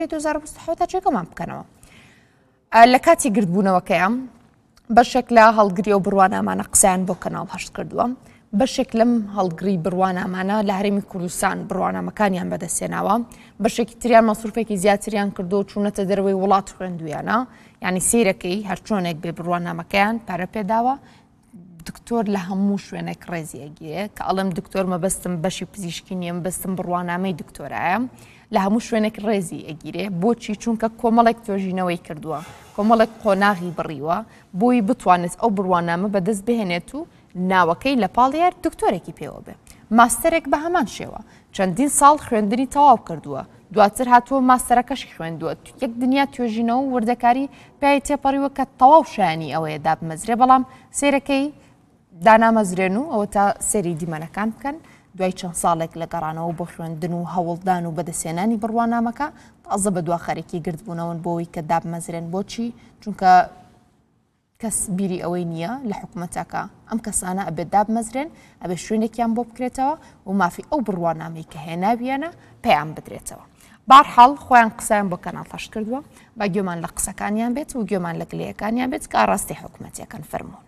2027 جێگەمان بکەنەوە. لە کاتی گردبوونەوەکەیان بەشێک لە هەڵگری و بڕوانامانە قسەیان بۆ کەناڵ هەشت کردووە. بەشێک لەم هەڵگری بڕوانامانە لە هەرێمی کوردستان بڕوانامەکانیان بەدەستێناوە، بەشێکی تریان مەسروفێکی زیاتریان کردو و چوونەتە دەرەوەی وڵات خوێندویانە، یعنی سیرەکەی هەرچۆنێک بێ بڕوانامەکەیان پارە پێداوە. دکتۆر لە هەموو شوێنێک ڕێزی ئەگیرێ کە ئەڵم دکتۆر مەبەستم بەشی پزیشکی نیە، مەبەستم بڕوانامەی دکتۆرایە، لە هەموو شوێنێک ڕێزی ئەگیرێ. بۆچی؟ چونکە کۆمەڵێک توێژینەوەی کردووە، کۆمەڵێک قۆناغی بڕیوە بۆی بتوانێت ئەو بڕوانامە بەدەست بهێنێت و ناوەکەی لە پاڵیار دکتۆرێکی پێوە بێ. ماستەرێک بە هەمان شێوە چەندین ساڵ خوێندنی تەواو کردووە، دواتر هاتووە ماستەرەکەشی خوێندووە، یەک دنیا توێژینەوە و وردەکاری پێی تێپەڕیوە کە تەواو شایانی ئەوەیە دابمەزرێ، بەڵام سێرەکەی دانامەزرێن و ئەوە تا سێری دیمەنەکان بکەن. دوای چەند ساڵێک لە گەڕانەوە بۆ خوێندن و هەوڵدان و بەدەستێنانی بڕوانامەکە تازە بە دواخەرێکی گردبوونەوەن بۆەوەی کە دابمەزرێن. بۆچی؟ چونکە کەس بیری ئەوەی نییە لە حکوومەتەکە ئەم کەسانە ئەبێت دابمەزرێن، ئەبێ شوێنێکیان بۆ بکرێتەوە و مافی ئەو بڕوانامەی کە هێناویانە پێیان بدرێتەوە. بارحاڵ خۆیان قسەیان بۆ کەناڵ هەشت کردووە، با گوێمان لە قسەکانیان بێت و گوێمان لە گلەیەکانیان بێت کە ئاڕاستی حکوومەتیەکەن فەرموون.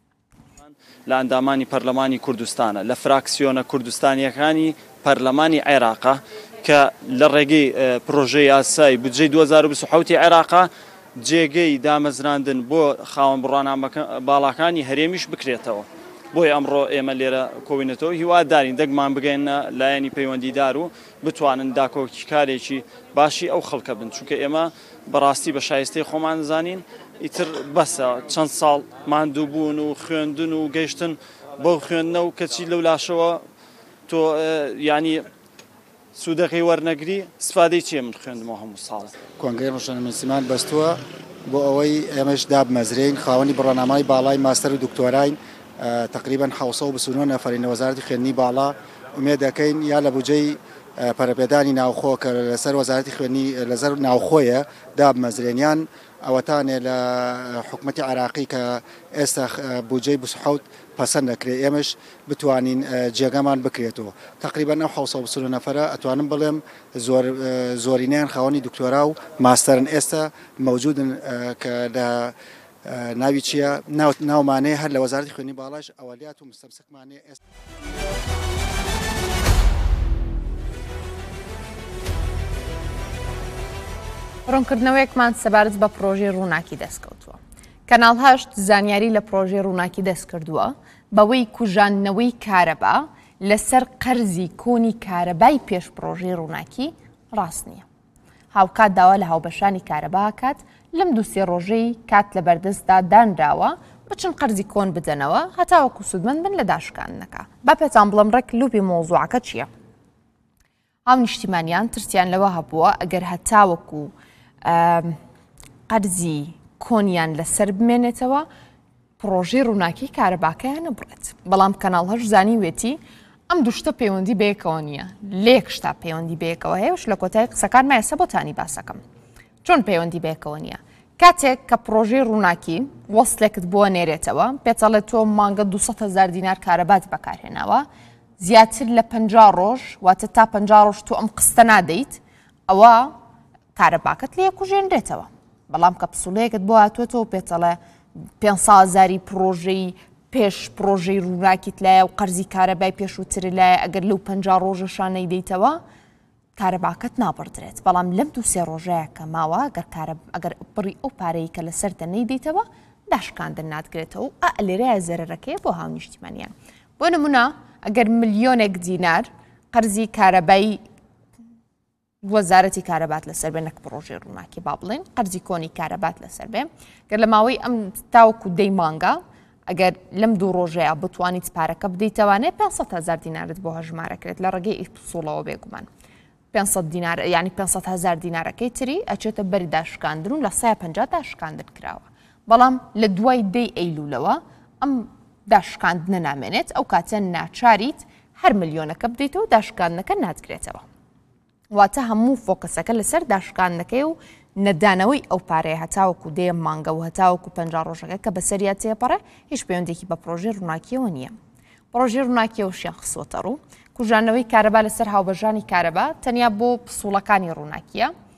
لە ئەندامانی پەرلەمانی کوردستانە، لە فراکسیۆنە کوردستانیەکانی پەرلەمانی عێراقا کە لە ڕێگەی پرۆژەی یاسای بودجەی 2027 عێراقا جێگەی دامەزراندن بۆ خاوەن بڕوانامە باڵاکانی هەرێمیش بکرێتەوە. بۆی ئەمڕۆ ئێمە لێرە کۆبوونەتەوە هیوادارین دەگمان بگەینە لایەنی پەیوەندیدار و بتوانن داکۆکیکارێکی باشی ئەو خەڵکە بن، چونکە ئێمە بەڕاستی بە شایستەی خۆمان زانین ئیتر بەسە چەند ساڵ ماندوو بوون و خوێندن و گەیشتن بەو خوێندنە و کەچی لەو لاشەوە تۆ ینی سوودەکەی وەرنەگری سفادەی چیە؟ من خوێندمەوە هەموو ساڵ. کۆنگرەی ڕۆژنامەنووسیمان بەستووە بۆ ئەوەی ئێمەش دابمەزرین خاوەنی بڕوانامای باڵای ماستەر و دکتۆراین تقریبا 729 نەفەرین لە وەزارەتی خوێندنی باڵا ئومێد دەکەین یا لە بودجەی پەرەپێدانی ناوخۆ کە لەسەر وەزارەتی خوێندنی لەسەر ناوخۆیە دابمەزرێنیان ئەوەتانێ لە حکوومەتی عراقی کە ئێستا بودجەی 27 پەسەند دەکرێت ئێمەش بتوانین جێگەمان بکرێتەوە. تقریبا ئەو 729 نەفەرە ئەتوانم بڵێم زۆرینیان خاوەنی دکتۆرا و ماستەرن ئێستا مەوجودن کە لە ناوی چییە ناومانەیە هەر لە وەزارەتی خوێندنی باڵاش ئەوەلیات و مستەمسکمانەیە ئێستا. ڕوونکردنەوەیەکمان سەبارەت بە پرۆژەی ڕووناکی دەستکەوتووە. کەناڵ هەشت زانیاری لە پرۆژەی ڕووناکی دەست کردووە بەوەی کوژاندنەوەی کارەبا لەسەر قەرزی کۆنی کارەبای پێش پرۆژەی ڕووناکی ڕاست نییە. هاوکات داوا لە هاوبەشانی کارەبا کات لەم دووسێ ڕۆژەی کات لە بەردەستدا دانراوە بچن قەرزی کۆن بدەنەوە هەتاوەکو سوودمەند بن لە داشکاندنەکە. با پێتان بڵم ڕێک لوپی مۆزوعەکە چییە؟ ئەو نیشتیمانیان ترسیان لەوە هەبووە ئەگەر هەتاوەکو قەرزی کۆنیان لەسەر بمێنێتەوە پرۆژەی ڕووناکی کارەباکەیان نەبڕێت. بەڵام کەناڵ هەشت زانیوێتی ئەم دوشتە پەیوەندی بەیەکەوە نییە، لێک شتا پەیوەندی بەیەکەوە هەیەش لە کۆتای قسەکان مایەسە بۆتانی باسەکەم. چۆن پەیوەندی بەیەکەوە نییە؟ کاتێک کە پرۆژەی ڕووناکی وەستێکت بۆ نێرێتەوە پێچەڵێت تۆ مانگە 200,000 دینار کارەبات بەکارهێناوە، زیاتر لە 50 ڕۆژ واتە تا 50 ڕۆژ تۆ ئەم قستە نادەیت، ئەوە کارەباکەت لێ کوژێنرێتەوە. بەڵام کە پسوڵەیەکت بۆ هاتوێتەوە پێچەڵێ 500,000 پرۆژەی پێش پرۆژەی ڕووناکیت لایە و قەرزی کارەبای پێشووتر لایە ئەگەر لەو 50 ڕۆژەشانەی دەیتەوە کارەباکەت نابڕدرێت. بەڵام لەم دوو سێ ڕۆژەیە کە ماوە ئەگەر بڕی ئەو پارەی کە لەسەر دەنەی دەیتەوە داشکاندن ناتگرێتەوە و لێرەیە زەرەرەکەی بۆ هاو نیشتیمانیان. بۆ نمونە ئەگەر ملیۆنێک دینار قەرزی کارەبایی وەزارەتی کارەبات لەسەر بێ نەک پرۆژەی ڕووناکی با بڵێن قەرزی کۆنی کارەبات لەسەر بێ گەر لە ماوەی ئەم تاوەکو دەی مانگە ئەگەر لەم دوو ڕۆژەیە بتوانیت پارەکە بدەیتەوانێ 500,000 دینارت بۆ هەژمارەکرێت لە ڕێگەی ئیپسوڵەوە بێگومان 500 دینار ینی 500,000 دینارەکەی تری ئەچێتە بەری داشکاندن و لە 150 داشکاندن کراوە. بەڵام لە دوای دەی ئەیلولەوە ئەم داشکاندنە نامێنێت ئەو کاتە ناچاریت هەر ملیۆنەکە بدەیتەوە داشکاندنەکە ناتگرێتەوە. واتە هەموو فۆکەسەکە لەسەر داشکاندنەکەی و نەدانەوەی ئەو پارەیە هەتاوەکو دێ مانگە و هەتاوەکو 50 ڕۆژەکە کە بەسەریات تێپەڕێ هیچ پەیوەندێکی بە پرۆژەی ڕووناکیەوە نییە. پرۆژەی ڕووناکیەوەشیان خسوەتە ڕوو کوژانەوەی کارەبا لەسەر هاوبەشانی کارەبا تەنیا بۆ پسوڵەکانی ڕووناکیە